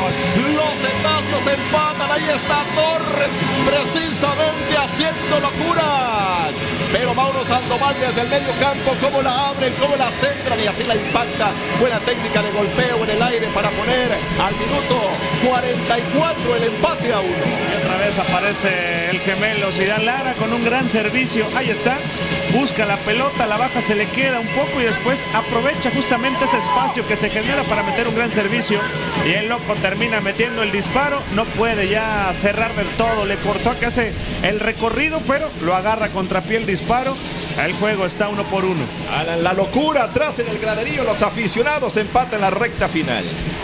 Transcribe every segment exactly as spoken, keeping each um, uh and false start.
Los setazos empatan. Ahí está Torres, precisamente haciendo locuras. Pero Mauro Sandoval desde el medio campo, cómo la abren, cómo la centran y así la impacta. Buena técnica de golpeo en el aire para poner al minuto cuarenta y cuatro el empate a uno. Y otra vez aparece el gemelo Zidane Lara con un gran servicio. Ahí está, busca la pelota, la baja, se le queda un poco y después aprovecha justamente ese espacio que se genera para meter un gran servicio. Y el loco termina metiendo el disparo, no puede ya cerrar del todo, le cortó acá hace el recorrido, pero lo agarra contrapié el disparo. El juego está uno por uno. A la, la locura atrás en el graderío, los aficionados empatan en la recta final.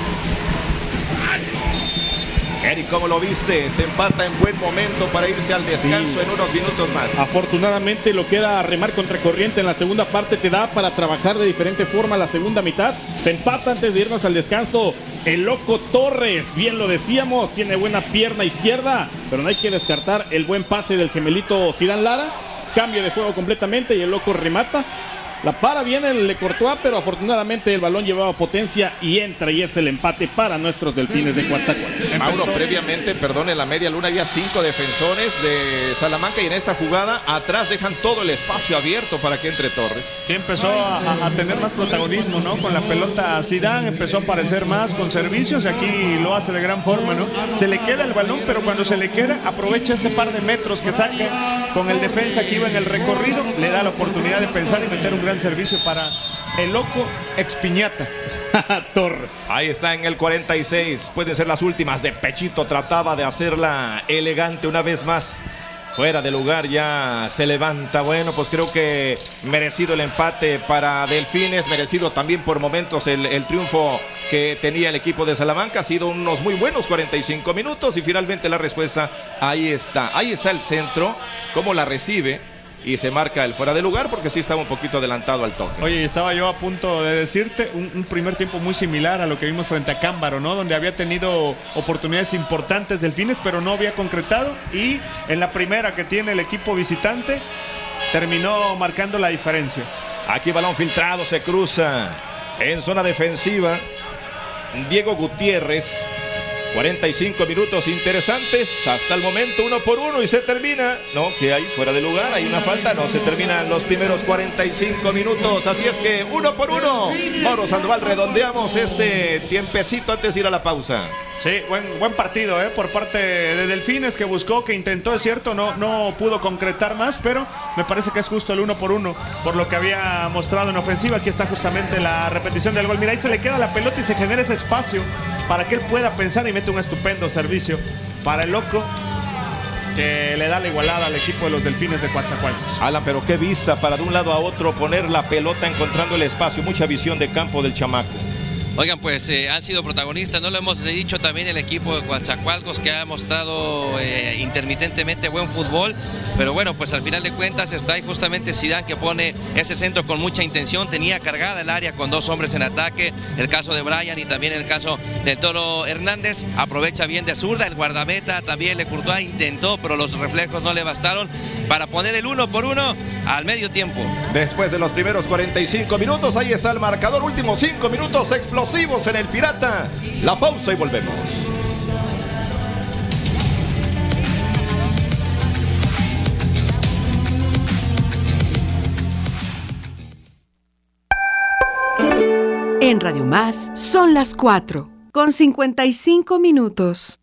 Eric, ¿cómo lo viste? Se empata en buen momento para irse al descanso, sí, en unos minutos más. Afortunadamente lo que era remar contra corriente en la segunda parte te da para trabajar de diferente forma la segunda mitad. Se empata antes de irnos al descanso. El loco Torres, bien lo decíamos, tiene buena pierna izquierda, pero no hay que descartar el buen pase del gemelito Zidane Lara. Cambio de juego completamente y el loco remata. La para bien el Le Courtois, pero afortunadamente el balón llevaba potencia y entra y es el empate para nuestros Delfines de Coatzacoalcos. Mauro, previamente, perdón, en la media luna había cinco defensores de Salamanca y en esta jugada atrás dejan todo el espacio abierto para que entre Torres. Sí, empezó a, a tener más protagonismo, ¿no? Con la pelota Zidane empezó a aparecer más con servicios y aquí lo hace de gran forma, ¿no? Se le queda el balón, pero cuando se le queda aprovecha ese par de metros que saca con el defensa que iba en el recorrido, le da la oportunidad de pensar y meter un gran servicio para el loco Expiñata Torres. Ahí está en el cuarenta y seis, pueden ser las últimas. De pechito trataba de hacerla elegante una vez más. Fuera de lugar, ya se levanta. Bueno, pues creo que merecido el empate para Delfines, merecido también por momentos el, el triunfo que tenía el equipo de Salamanca. Ha sido unos muy buenos cuarenta y cinco minutos y finalmente la respuesta ahí está. Ahí está el centro, cómo la recibe. Y se marca el fuera de lugar porque sí estaba un poquito adelantado al toque. Oye, estaba yo a punto de decirte un, un primer tiempo muy similar a lo que vimos frente a Cámbaro, ¿no? Donde había tenido oportunidades importantes Delfines, pero no había concretado. Y en la primera que tiene el equipo visitante, terminó marcando la diferencia. Aquí balón filtrado, se cruza en zona defensiva. Diego Gutiérrez. cuarenta y cinco minutos interesantes hasta el momento, uno por uno y se termina. No, que hay fuera de lugar, hay una falta, no se terminan los primeros cuarenta y cinco minutos. Así es que uno por uno. Mauro Sandoval, redondeamos este tiempecito antes de ir a la pausa. Sí, buen, buen partido eh, por parte de Delfines, que buscó, que intentó, es cierto, no, no pudo concretar más, pero me parece que es justo el uno por uno, por lo que había mostrado en ofensiva. Aquí está justamente la repetición del gol. Mira, ahí se le queda la pelota y se genera ese espacio para que él pueda pensar y mete un estupendo servicio para el loco, que le da la igualada al equipo de los Delfines de Coatzacoalcos. Alan, pero qué vista para de un lado a otro poner la pelota encontrando el espacio, mucha visión de campo del chamaco. Oigan, pues eh, han sido protagonistas, no lo hemos dicho también el equipo de Coatzacoalcos, que ha mostrado eh, intermitentemente buen fútbol, pero bueno, pues al final de cuentas está ahí justamente Zidane, que pone ese centro con mucha intención. Tenía cargada el área con dos hombres en ataque, el caso de Brian y también el caso del Toro Hernández. Aprovecha bien de zurda, el guardameta también Le Courtois intentó, pero los reflejos no le bastaron para poner el uno por uno al medio tiempo. Después de los primeros cuarenta y cinco minutos, ahí está el marcador. Últimos cinco minutos explosivos en el Pirata. La pausa y volvemos. En Radio Más son las cuatro con cincuenta y cinco minutos.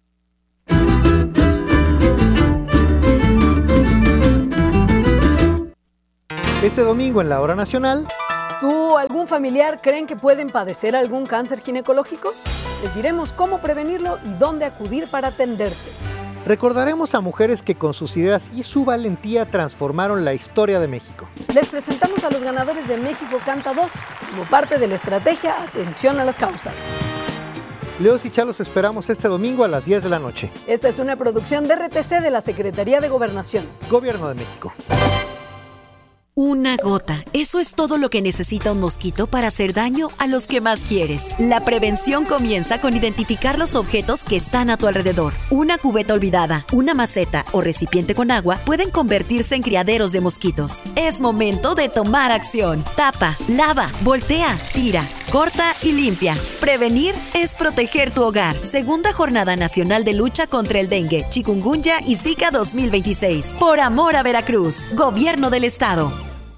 Este domingo en la Hora Nacional. ¿Tú o algún familiar creen que pueden padecer algún cáncer ginecológico? Les diremos cómo prevenirlo y dónde acudir para atenderse. Recordaremos a mujeres que con sus ideas y su valentía transformaron la historia de México. Les presentamos a los ganadores de México Canta dos, como parte de la estrategia Atención a las Causas. Leos y Chalos esperamos este domingo a las diez de la noche. Esta es una producción de R T C de la Secretaría de Gobernación. Gobierno de México. Una gota, eso es todo lo que necesita un mosquito para hacer daño a los que más quieres. La prevención comienza con identificar los objetos que están a tu alrededor. Una cubeta olvidada, una maceta o recipiente con agua pueden convertirse en criaderos de mosquitos. Es momento de tomar acción. Tapa, lava, voltea, tira. corta y limpia. Prevenir es proteger tu hogar. Segunda Jornada Nacional de Lucha contra el Dengue, Chikungunya y Zika dos mil veintiséis. Por amor a Veracruz. Gobierno del Estado.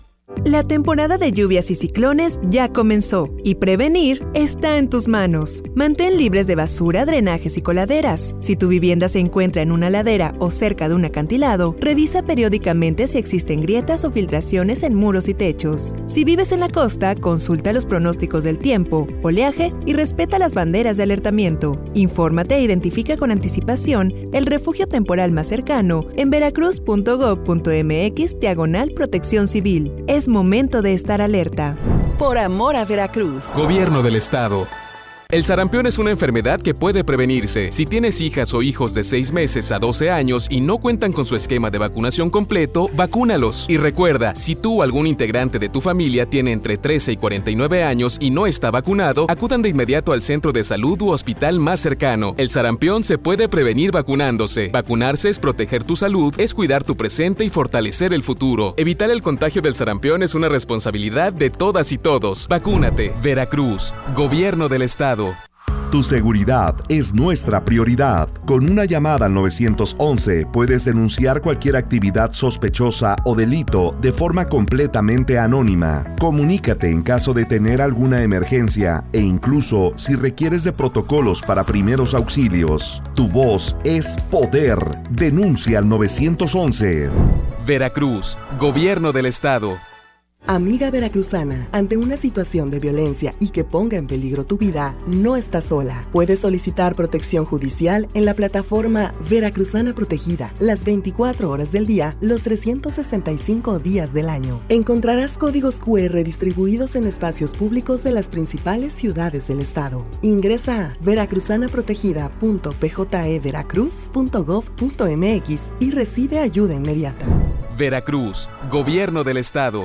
La temporada de lluvias y ciclones ya comenzó y prevenir está en tus manos. Mantén libres de basura, drenajes y coladeras. Si tu vivienda se encuentra en una ladera o cerca de un acantilado, revisa periódicamente si existen grietas o filtraciones en muros y techos. Si vives en la costa, consulta los pronósticos del tiempo, oleaje y respeta las banderas de alertamiento. Infórmate e identifica con anticipación el refugio temporal más cercano en veracruz punto gob punto mx diagonal protección civil. Es momento de estar alerta. Por amor a Veracruz. Gobierno del Estado. El sarampión es una enfermedad que puede prevenirse. Si tienes hijas o hijos de seis meses a doce años y no cuentan con su esquema de vacunación completo, vacúnalos. Y recuerda, si tú o algún integrante de tu familia tiene entre trece y cuarenta y nueve años y no está vacunado, acudan de inmediato al centro de salud u hospital más cercano. El sarampión se puede prevenir vacunándose. Vacunarse es proteger tu salud, es cuidar tu presente y fortalecer el futuro. Evitar el contagio del sarampión es una responsabilidad de todas y todos. Vacúnate. Veracruz. Gobierno del Estado. Tu seguridad es nuestra prioridad. Con una llamada al nueve once puedes denunciar cualquier actividad sospechosa o delito de forma completamente anónima. Comunícate en caso de tener alguna emergencia e incluso si requieres de protocolos para primeros auxilios. Tu voz es poder. Denuncia al nueve once. Veracruz, Gobierno del Estado. Amiga veracruzana, ante una situación de violencia y que ponga en peligro tu vida, no estás sola. Puedes solicitar protección judicial en la plataforma Veracruzana Protegida, las veinticuatro horas del día, los trescientos sesenta y cinco días del año. Encontrarás códigos cu erre distribuidos en espacios públicos de las principales ciudades del estado. Ingresa a veracruzana protegida punto p j e veracruz punto gob punto m x y recibe ayuda inmediata. Veracruz, Gobierno del Estado.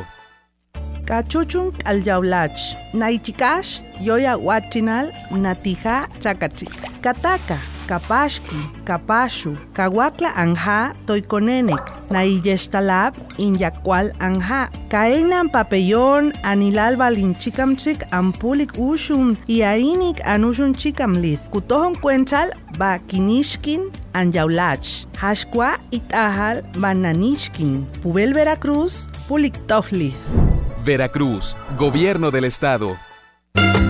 Cachuchun alyaulach, naichikash, yoya huachinal, natija chakachi, kataka, kapashki, kapashu, kawakla anja, toikonenek, naiyeshtalab, inyakwal anja, kaenan papellón, anilal balinchikamchik, ampulik ushun, iainik anushun chikamlith, kutohon cuenchal, bakinishkin, anyaulach, hashkwa itahal, bananishkin, pubel Veracruz, pulik tofli. Veracruz, Gobierno del Estado.